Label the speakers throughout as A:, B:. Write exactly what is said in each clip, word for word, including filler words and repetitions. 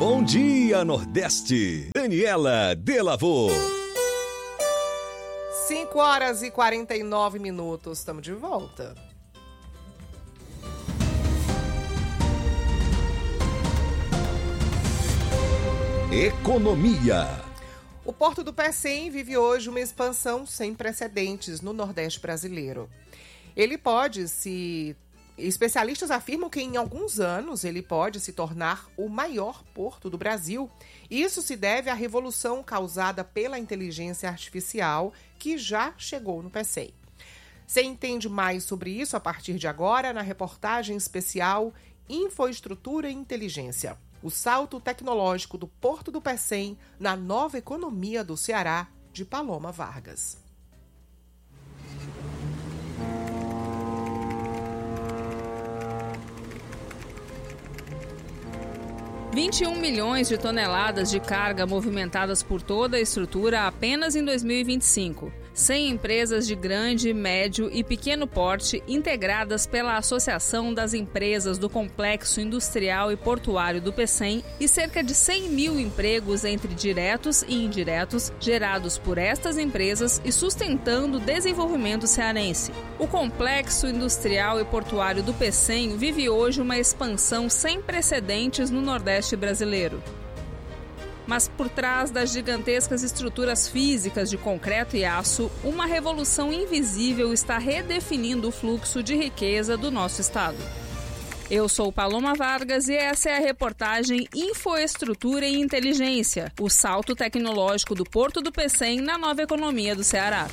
A: Bom dia, Nordeste. Daniela Delavô.
B: cinco horas e quarenta e nove minutos. Estamos de volta.
A: Economia.
B: O Porto do Pecém vive hoje uma expansão sem precedentes no Nordeste brasileiro. Ele pode se... Especialistas afirmam que em alguns anos ele pode se tornar o maior porto do Brasil. Isso se deve à revolução causada pela inteligência artificial que já chegou no Pecém. Você entende mais sobre isso a partir de agora na reportagem especial Infraestrutura e Inteligência. O salto tecnológico do Porto do Pecém na nova economia do Ceará, de Paloma Vargas.
C: vinte e um milhões de toneladas de carga movimentadas por toda a estrutura apenas em dois mil e vinte e cinco. cem empresas de grande, médio e pequeno porte integradas pela Associação das Empresas do Complexo Industrial e Portuário do Pecém e cerca de cem mil empregos entre diretos e indiretos gerados por estas empresas e sustentando o desenvolvimento cearense. O Complexo Industrial e Portuário do Pecém vive hoje uma expansão sem precedentes no Nordeste brasileiro. Mas por trás das gigantescas estruturas físicas de concreto e aço, uma revolução invisível está redefinindo o fluxo de riqueza do nosso estado. Eu sou Paloma Vargas e essa é a reportagem Infraestrutura e Inteligência, o salto tecnológico do Porto do Pecém na nova economia do Ceará.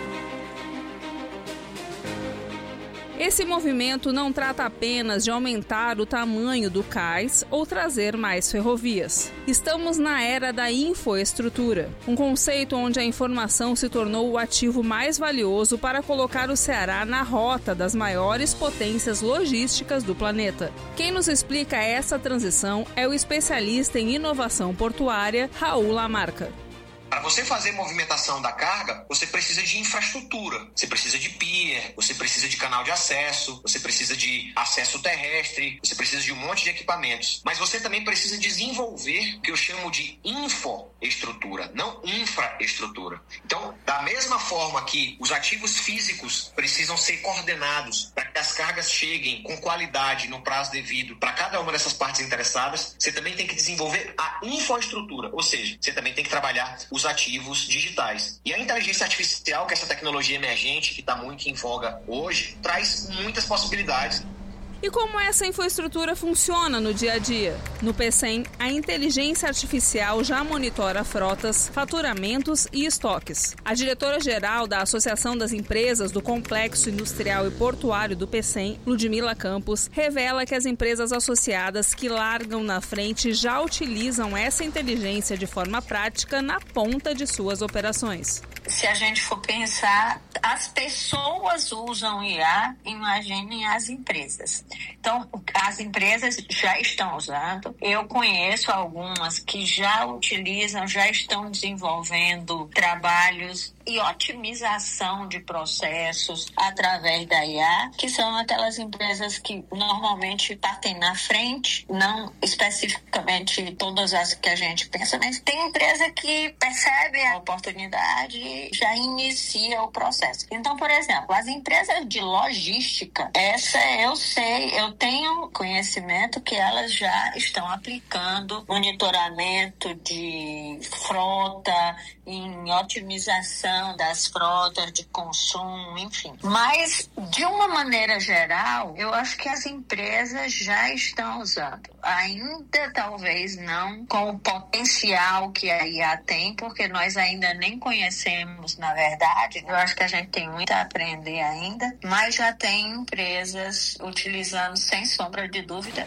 C: Esse movimento não trata apenas de aumentar o tamanho do cais ou trazer mais ferrovias. Estamos na era da infraestrutura, um conceito onde a informação se tornou o ativo mais valioso para colocar o Ceará na rota das maiores potências logísticas do planeta. Quem nos explica essa transição é o especialista em inovação portuária, Raul Lamarca.
D: Para você fazer movimentação da carga, você precisa de infraestrutura. Você precisa de pier, você precisa de canal de acesso, você precisa de acesso terrestre, você precisa de um monte de equipamentos. Mas você também precisa desenvolver o que eu chamo de infoestrutura, não infraestrutura. Então, da mesma forma que os ativos físicos precisam ser coordenados para que as cargas cheguem com qualidade no prazo devido para cada uma dessas partes interessadas, você também tem que desenvolver a infraestrutura, ou seja, você também tem que trabalhar os ativos digitais. E a inteligência artificial, que é essa tecnologia emergente que está muito em voga hoje, traz muitas possibilidades.
C: E como essa infraestrutura funciona no dia a dia? No Pecém, a inteligência artificial já monitora frotas, faturamentos e estoques. A diretora-geral da Associação das Empresas do Complexo Industrial e Portuário do Pecém, Ludmila Campos, revela que as empresas associadas que largam na frente já utilizam essa inteligência de forma prática na ponta de suas operações.
E: Se a gente for pensar, as pessoas usam I A, imaginem as empresas. Então, as empresas já estão usando. Eu conheço algumas que já utilizam, já estão desenvolvendo trabalhos e otimização de processos através da I A, que são aquelas empresas que normalmente partem na frente, não especificamente todas as que a gente pensa, mas tem empresa que percebe a oportunidade e já inicia o processo. Então, por exemplo, as empresas de logística, essa eu sei, eu tenho conhecimento que elas já estão aplicando monitoramento de frota, em otimização das frotas de consumo, enfim. Mas, de uma maneira geral, eu acho que as empresas já estão usando. Ainda talvez não com o potencial que a I A tem, porque nós ainda nem conhecemos, na verdade. Eu acho que a gente tem muito a aprender ainda, mas já tem empresas utilizando sem sombra de dúvida.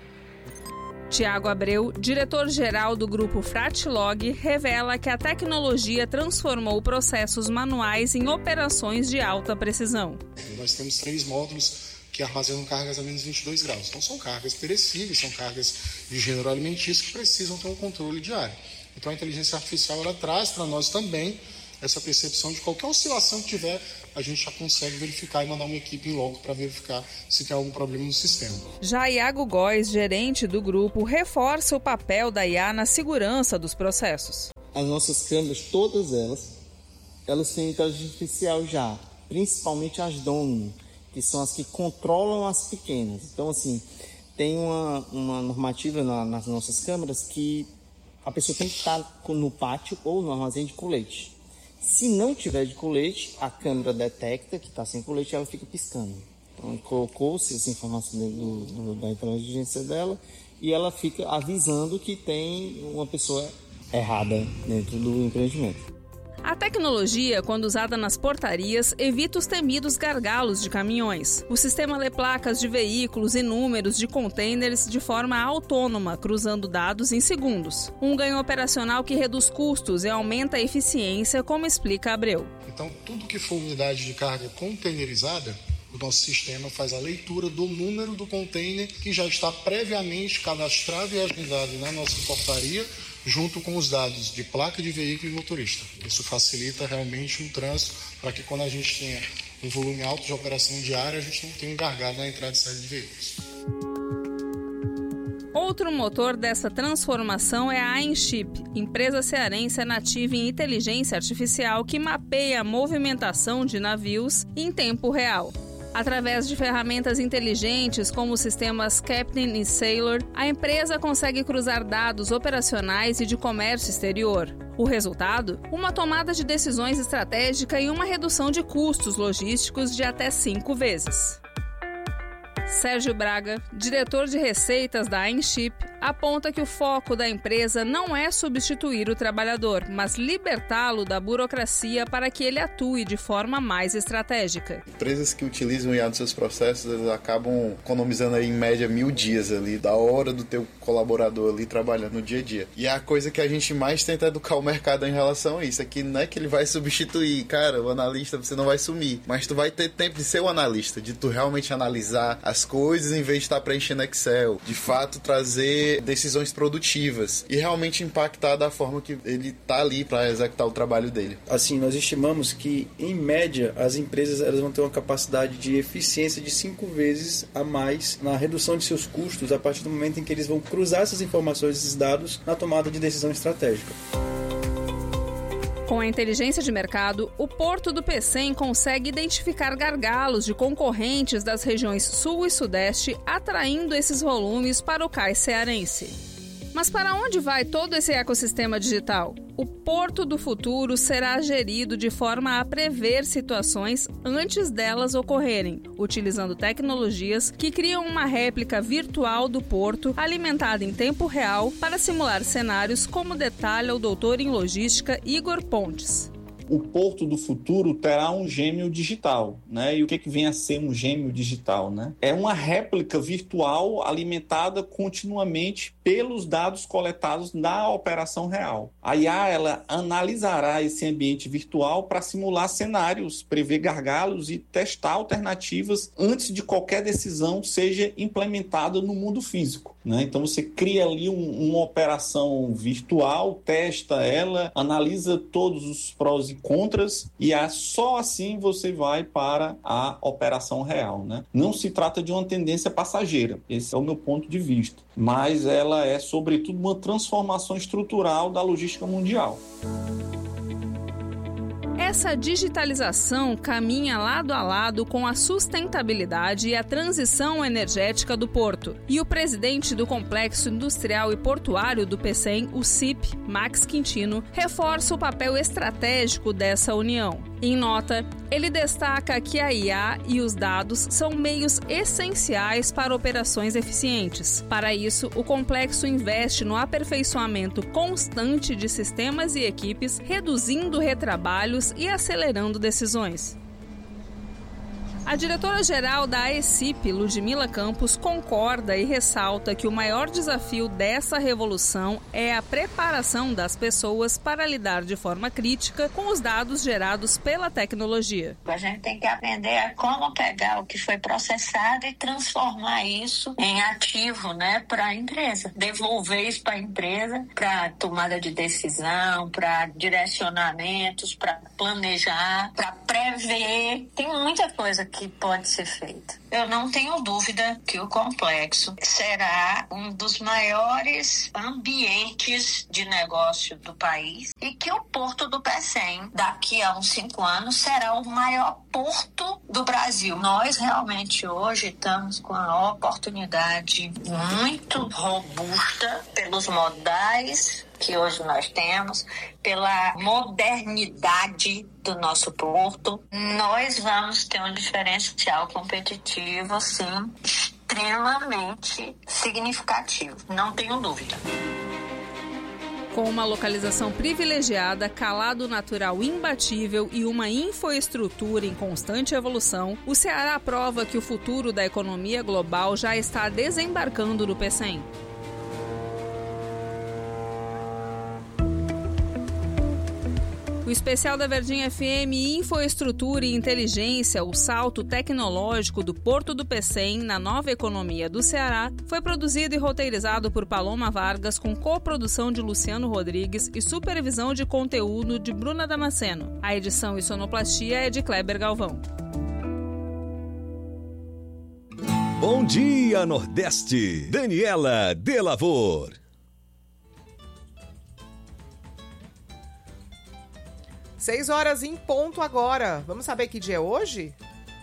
C: Tiago Abreu, diretor-geral do grupo Fratilog, revela que a tecnologia transformou processos manuais em operações de alta precisão.
F: Nós temos três módulos que armazenam cargas a menos vinte e dois graus. Então são cargas perecíveis, são cargas de gênero alimentício que precisam ter um controle diário. Então a inteligência artificial ela traz para nós também essa percepção de qualquer oscilação que tiver a gente já consegue verificar e mandar uma equipe em loco para verificar se tem algum problema no sistema.
C: Já Iago Góes, gerente do grupo, reforça o papel da I A na segurança dos processos.
G: As nossas câmeras, todas elas, elas têm inteligência artificial já, principalmente as Domino, que são as que controlam as pequenas. Então, assim, tem uma, uma normativa na, nas nossas câmeras que a pessoa tem que estar no pátio ou no armazém de colete. Se não tiver de colete, a câmera detecta que está sem colete e ela fica piscando. Então, colocou-se essa informação dentro do, do, da inteligência dela e ela fica avisando que tem uma pessoa errada dentro do empreendimento.
C: A tecnologia, quando usada nas portarias, evita os temidos gargalos de caminhões. O sistema lê placas de veículos e números de contêineres de forma autônoma, cruzando dados em segundos. Um ganho operacional que reduz custos e aumenta a eficiência, como explica Abreu.
F: Então, tudo que for unidade de carga containerizada, o nosso sistema faz a leitura do número do container que já está previamente cadastrado e agendado na nossa portaria, junto com os dados de placa de veículo e motorista. Isso facilita realmente o trânsito para que quando a gente tenha um volume alto de operação diária, a gente não tenha um gargalo na entrada e saída de veículos.
C: Outro motor dessa transformação é a Einship, empresa cearense nativa em inteligência artificial que mapeia a movimentação de navios em tempo real. Através de ferramentas inteligentes como os sistemas Captain e Sailor, a empresa consegue cruzar dados operacionais e de comércio exterior. O resultado? Uma tomada de decisões estratégica e uma redução de custos logísticos de até cinco vezes. Sérgio Braga, diretor de receitas da Einship, aponta que o foco da empresa não é substituir o trabalhador, mas libertá-lo da burocracia para que ele atue de forma mais estratégica.
H: Empresas que utilizam o I A nos seus processos, elas acabam economizando aí, em média mil dias ali, da hora do teu colaborador ali trabalhando no dia a dia. E é a coisa que a gente mais tenta educar o mercado em relação a isso. Aqui não é que ele vai substituir, cara, o analista você não vai sumir, mas tu vai ter tempo de ser o analista, de tu realmente analisar as coisas em vez de estar preenchendo Excel, de fato trazer decisões produtivas e realmente impactar da forma que ele está ali para executar o trabalho dele.
I: Assim, nós estimamos que, em média, as empresas elas vão ter uma capacidade de eficiência de cinco vezes a mais na redução de seus custos a partir do momento em que eles vão cruzar essas informações, esses dados, na tomada de decisão estratégica.
C: Com a inteligência de mercado, o Porto do Pecém consegue identificar gargalos de concorrentes das regiões Sul e Sudeste, atraindo esses volumes para o cais cearense. Mas para onde vai todo esse ecossistema digital? O Porto do Futuro será gerido de forma a prever situações antes delas ocorrerem, utilizando tecnologias que criam uma réplica virtual do porto alimentada em tempo real para simular cenários, como detalha o doutor em logística Igor Pontes.
J: O Porto do Futuro terá um gêmeo digital, né? E o que, que vem a ser um gêmeo digital, né? É uma réplica virtual alimentada continuamente pelos dados coletados na operação real. A I A, ela analisará esse ambiente virtual para simular cenários, prever gargalos e testar alternativas antes de qualquer decisão seja implementada no mundo físico, né? Então você cria ali um, uma operação virtual, testa ela, analisa todos os prós e contras e é só assim você vai para a operação real, né? Não se trata de uma tendência passageira, esse é o meu ponto de vista, mas ela é sobretudo uma transformação estrutural da logística mundial.
C: Essa digitalização caminha lado a lado com a sustentabilidade e a transição energética do porto. E o presidente do Complexo Industrial e Portuário do Pecém, o C I P, Max Quintino, reforça o papel estratégico dessa união. Em nota, ele destaca que a I A e os dados são meios essenciais para operações eficientes. Para isso, o complexo investe no aperfeiçoamento constante de sistemas e equipes, reduzindo retrabalhos e acelerando decisões. A diretora-geral da A E C I P, Ludmila Campos, concorda e ressalta que o maior desafio dessa revolução é a preparação das pessoas para lidar de forma crítica com os dados gerados pela tecnologia.
E: A gente tem que aprender a como pegar o que foi processado e transformar isso em ativo, né, para a empresa. Devolver isso para a empresa, para tomada de decisão, para direcionamentos, para planejar, para prever, tem muita coisa que pode ser feita. Eu não tenho dúvida que o complexo será um dos maiores ambientes de negócio do país e que o Porto do Pecém, daqui a uns cinco anos, será o maior porto do Brasil. Nós realmente hoje estamos com a oportunidade muito robusta pelos modais que hoje nós temos, pela modernidade do nosso porto. Nós vamos ter um diferencial competitivo, sim, extremamente significativo, não tenho dúvida.
C: Com uma localização privilegiada, calado natural imbatível e uma infraestrutura em constante evolução, o Ceará prova que o futuro da economia global já está desembarcando no Pecém. O especial da Verdinha F M Infraestrutura e Inteligência, o salto tecnológico do Porto do Pecém na nova economia do Ceará, foi produzido e roteirizado por Paloma Vargas com coprodução de Luciano Rodrigues e supervisão de conteúdo de Bruna Damasceno. A edição e sonoplastia é de Kleber Galvão.
A: Bom dia, Nordeste! Daniela Delavor.
B: Seis horas em ponto agora. Vamos saber que dia é hoje?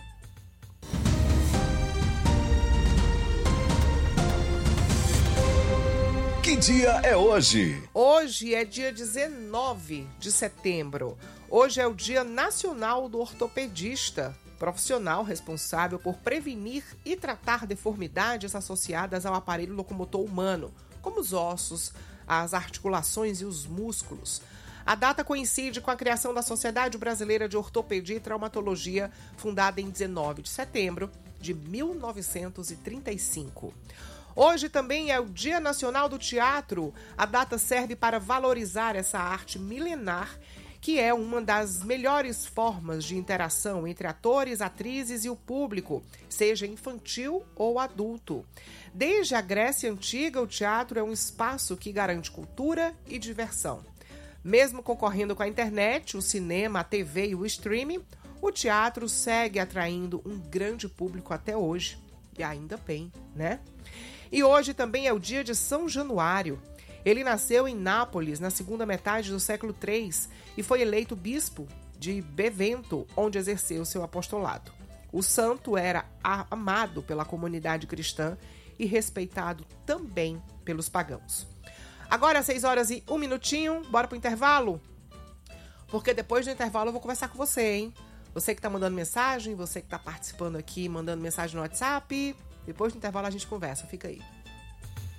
A: Que dia é hoje?
B: Hoje é dia dezenove de setembro. Hoje é o Dia Nacional do Ortopedista, profissional responsável por prevenir e tratar deformidades associadas ao aparelho locomotor humano, como os ossos, as articulações e os músculos. A data coincide com a criação da Sociedade Brasileira de Ortopedia e Traumatologia, fundada em dezenove de setembro de mil novecentos e trinta e cinco. Hoje também é o Dia Nacional do Teatro. A data serve para valorizar essa arte milenar, que é uma das melhores formas de interação entre atores, atrizes e o público, seja infantil ou adulto. Desde a Grécia Antiga, o teatro é um espaço que garante cultura e diversão. Mesmo concorrendo com a internet, o cinema, a T V e o streaming, o teatro segue atraindo um grande público até hoje. E ainda bem, né? E hoje também é o dia de São Januário. Ele nasceu em Nápoles na segunda metade do século três e foi eleito bispo de Bevento, onde exerceu seu apostolado. O santo era amado pela comunidade cristã e respeitado também pelos pagãos. Agora, seis horas e um minutinho, bora pro intervalo? Porque depois do intervalo eu vou conversar com você, hein? Você que tá mandando mensagem, você que tá participando aqui, mandando mensagem no WhatsApp. Depois do intervalo a gente conversa, fica aí.